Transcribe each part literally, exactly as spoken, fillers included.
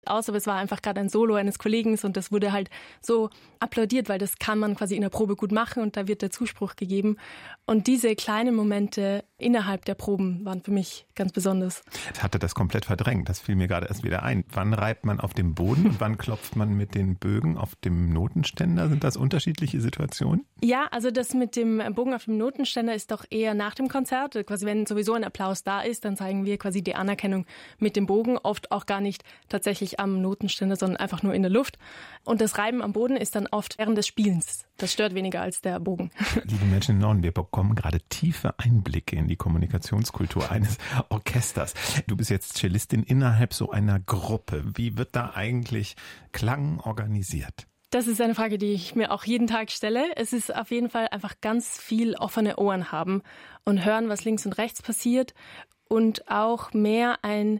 aus, aber es war einfach gerade ein Solo eines Kollegen und das wurde halt so applaudiert, weil das kann man quasi in der Probe gut machen und da wird der Zuspruch gegeben. Und diese kleinen Momente innerhalb der Proben waren für mich ganz besonders. Ich hatte das komplett verdrängt, das fiel mir gerade erst wieder ein. Wann reibt man auf dem Boden und wann klopft man mit den Bögen auf dem Notenständer? Sind das unterschiedliche Situationen? Ja, also das mit dem Bogen auf dem Notenständer ist doch eher nach dem Konzert. Quasi wenn sowieso ein Applaus da ist, dann zeigen wir quasi die Anerkennung mit dem Bogen, oft auch gar nicht tatsächlich am Notenständer, sondern einfach nur in der Luft. Und das Reiben am Boden ist dann oft während des Spielens. Das stört weniger als der Bogen. Liebe Menschen im Norden, wir bekommen gerade tiefe Einblicke in die Kommunikationskultur eines Orchesters. Du bist jetzt Cellistin innerhalb so einer Gruppe. Wie wird da eigentlich Klang organisiert? Das ist eine Frage, die ich mir auch jeden Tag stelle. Es ist auf jeden Fall einfach ganz viel offene Ohren haben und hören, was links und rechts passiert und auch mehr ein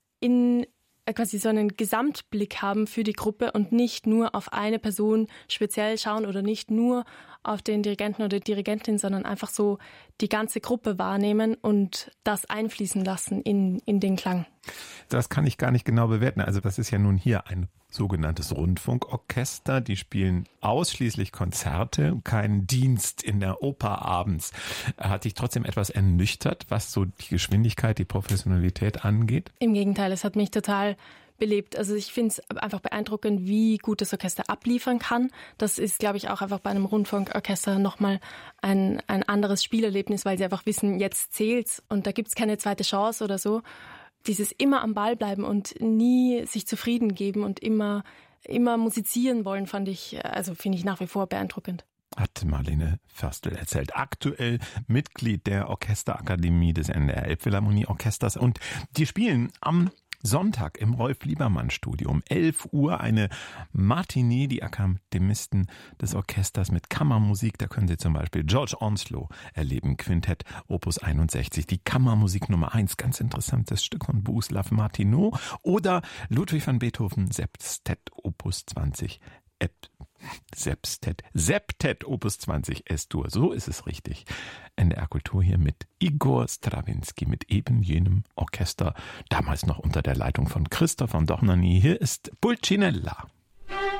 in quasi so einen Gesamtblick haben für die Gruppe und nicht nur auf eine Person speziell schauen oder nicht nur auf den Dirigenten oder Dirigentin, sondern einfach so die ganze Gruppe wahrnehmen und das einfließen lassen in, in den Klang. Das kann ich gar nicht genau bewerten. Also das ist ja nun hier ein sogenanntes Rundfunkorchester. Die spielen ausschließlich Konzerte, keinen Dienst in der Oper abends. Hat dich trotzdem etwas ernüchtert, was so die Geschwindigkeit, die Professionalität angeht? Im Gegenteil, es hat mich total belebt. Also ich finde es einfach beeindruckend, wie gut das Orchester abliefern kann. Das ist, glaube ich, auch einfach bei einem Rundfunkorchester nochmal ein, ein anderes Spielerlebnis, weil sie einfach wissen, jetzt zählt's und da gibt's keine zweite Chance oder so. Dieses immer am Ball bleiben und nie sich zufrieden geben und immer, immer musizieren wollen, fand ich, also finde ich nach wie vor beeindruckend. Hat Marlene Förstl erzählt. Aktuell Mitglied der Orchesterakademie des N D R Elbphilharmonie Orchesters und die spielen am Sonntag im Rolf-Liebermann-Studio um elf Uhr eine Matinee, die Akademisten des Orchesters mit Kammermusik. Da können Sie zum Beispiel George Onslow erleben, Quintett Opus einundsechzig, die Kammermusik Nummer eins, ganz interessantes Stück von Bohuslav Martineau oder Ludwig van Beethoven, Septett Opus zwanzig, Ep Septett, Septett Opus zwanzig S-Dur, so ist es richtig. N D R Kultur hier mit Igor Strawinski, mit eben jenem Orchester, damals noch unter der Leitung von Christoph von Dohnanyi. Hier ist Pulcinella.